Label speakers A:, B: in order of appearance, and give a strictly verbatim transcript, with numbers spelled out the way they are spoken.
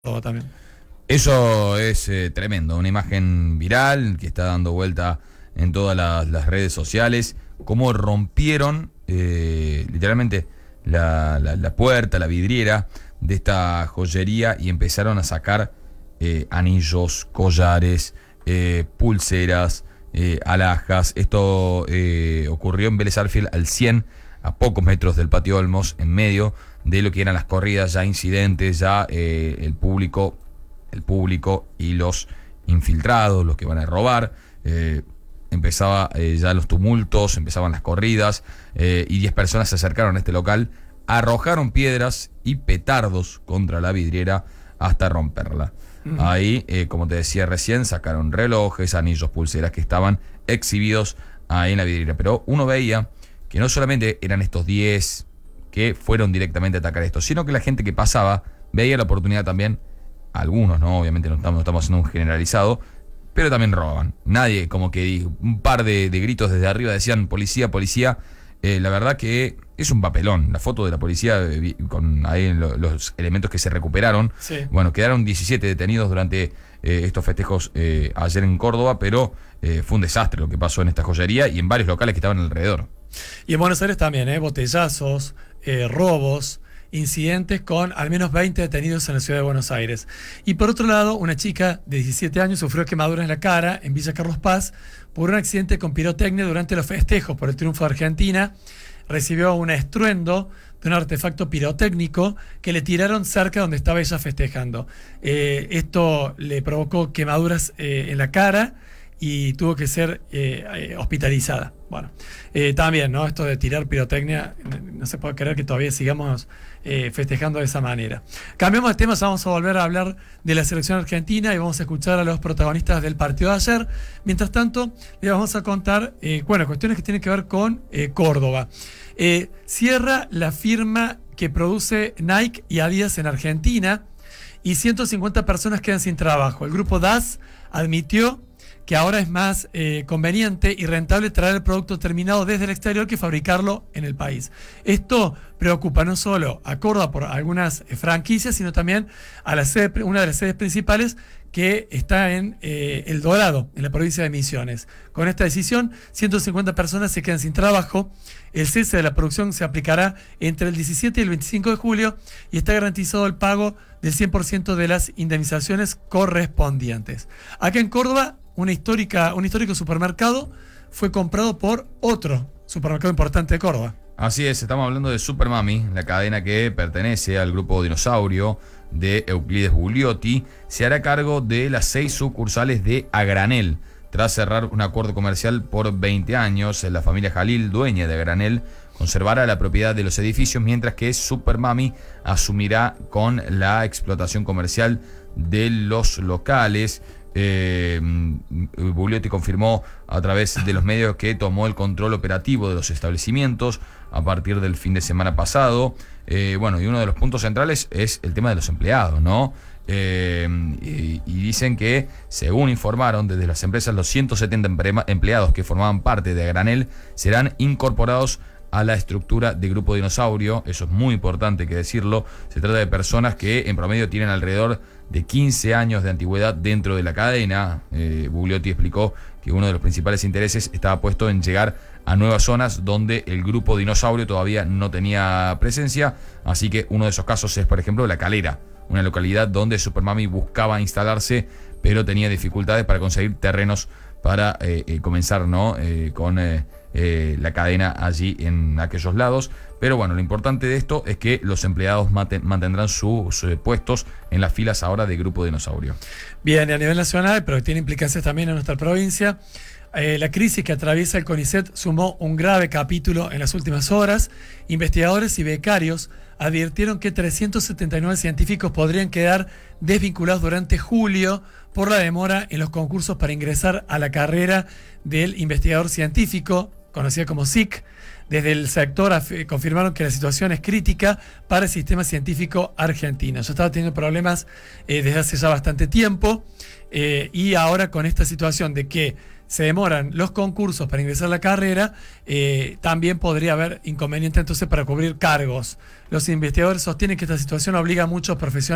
A: También.
B: Eso es eh, tremendo, una imagen viral que está dando vuelta en todas las, las redes sociales, cómo rompieron eh, literalmente la, la, la puerta, la vidriera de esta joyería y empezaron a sacar eh, anillos, collares, eh, pulseras, eh, alhajas. Esto eh, ocurrió en Vélez Arfield al cien, a pocos metros del Patio Olmos, en medio de lo que eran las corridas, ya incidentes, ya eh, el público, el público y los infiltrados, los que van a robar. Eh, empezaba eh, ya los tumultos, empezaban las corridas eh, y diez personas se acercaron a este local, arrojaron piedras y petardos contra la vidriera hasta romperla. Uh-huh. Ahí, eh, como te decía recién, sacaron relojes, anillos, pulseras que estaban exhibidos ahí en la vidriera. Pero uno veía que no solamente eran estos diez que fueron directamente a atacar esto, sino que la gente que pasaba veía la oportunidad también, algunos, ¿no? Obviamente no estamos, no estamos haciendo un generalizado, pero también robaban. Nadie, como que un par de, de gritos desde arriba decían policía, policía. Eh, la verdad que es un papelón. La foto de la policía eh, con ahí lo, los elementos que se recuperaron. Sí. Bueno, quedaron diecisiete detenidos durante eh, estos festejos eh, ayer en Córdoba, pero eh, fue un desastre lo que pasó en esta joyería y en varios locales que estaban alrededor.
A: Y en Buenos Aires también, ¿eh? Botellazos, eh, robos, incidentes con al menos veinte detenidos en la ciudad de Buenos Aires. Y por otro lado, una chica de diecisiete años sufrió quemaduras en la cara en Villa Carlos Paz por un accidente con pirotecnia durante los festejos por el triunfo de Argentina. Recibió un estruendo de un artefacto pirotécnico que le tiraron cerca donde estaba ella festejando. Eh, esto le provocó quemaduras eh, en la cara y tuvo que ser eh, eh, hospitalizada. Bueno, eh, también, ¿no? Esto de tirar pirotecnia, no se puede creer que todavía sigamos eh, festejando de esa manera. Cambiamos de temas, vamos a volver a hablar de la selección argentina y vamos a escuchar a los protagonistas del partido de ayer. Mientras tanto, les vamos a contar, eh, bueno, cuestiones que tienen que ver con eh, Córdoba. Eh, cierra la firma que produce Nike y Adidas en Argentina y ciento cincuenta personas quedan sin trabajo. El grupo D A S admitió que ahora es más eh, conveniente y rentable traer el producto terminado desde el exterior que fabricarlo en el país. Esto preocupa no solo a Córdoba por algunas eh, franquicias, sino también a la sede, una de las sedes principales que está en eh, El Dorado, en la provincia de Misiones. Con esta decisión, ciento cincuenta personas se quedan sin trabajo. El cese de la producción se aplicará entre el diecisiete y el veinticinco de julio y está garantizado el pago del cien por ciento de las indemnizaciones correspondientes. Acá en Córdoba, una histórica, un histórico supermercado fue comprado por otro supermercado importante de Córdoba.
B: Así es, estamos hablando de Super Mami, la cadena que pertenece al grupo Dinosaurio de Euclides Bugliotti. Se hará cargo de las seis sucursales de A Granel. Tras cerrar un acuerdo comercial por veinte años, la familia Jalil, dueña de A Granel, conservará la propiedad de los edificios, mientras que Super Mami asumirá con la explotación comercial de los locales. Eh, Bugliotti confirmó a través de los medios que tomó el control operativo de los establecimientos a partir del fin de semana pasado. Eh, bueno, y uno de los puntos centrales es el tema de los empleados, ¿no? Eh, y, y dicen que, según informaron desde las empresas, los ciento setenta empleados que formaban parte de A Granel serán incorporados a la estructura de Grupo Dinosaurio. Eso es muy importante que decirlo. Se trata de personas que en promedio tienen alrededor de quince años de antigüedad dentro de la cadena. Eh, Bugliotti explicó que uno de los principales intereses estaba puesto en llegar a nuevas zonas donde el Grupo Dinosaurio todavía no tenía presencia. Así que uno de esos casos es, por ejemplo, La Calera, una localidad donde Super Mami buscaba instalarse, pero tenía dificultades para conseguir terrenos para eh, eh, comenzar, ¿no? Eh, con eh, eh, la cadena allí en aquellos lados. Pero bueno, lo importante de esto es que los empleados mantendrán sus, sus puestos en las filas ahora de Grupo Dinosaurio.
A: Bien, y a nivel nacional, pero que tiene implicancias también en nuestra provincia, eh, la crisis que atraviesa el CONICET sumó un grave capítulo en las últimas horas. Investigadores y becarios advirtieron que trescientos setenta y nueve científicos podrían quedar desvinculados durante julio por la demora en los concursos para ingresar a la carrera del investigador científico, conocida como S I C. Desde el sector confirmaron que la situación es crítica para el sistema científico argentino. Ya estaba teniendo problemas eh, desde hace ya bastante tiempo eh, y ahora con esta situación de que se demoran los concursos para ingresar a la carrera, eh, también podría haber inconveniente entonces para cubrir cargos. Los investigadores sostienen que esta situación obliga a muchos profesionales